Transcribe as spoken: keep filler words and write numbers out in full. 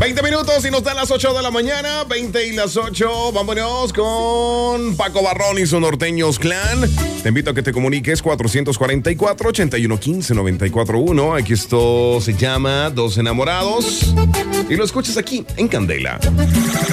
veinte minutos y nos dan las ocho de la mañana. veinte y las ocho. Vámonos con Paco Barrón y su Norteños Clan. Te invito a que te comuniques cuatrocientos cuarenta y cuatro, ochenta y uno quince, noventa y cuatro uno. Aquí esto se llama Dos Enamorados. Y lo escuchas aquí en Candela.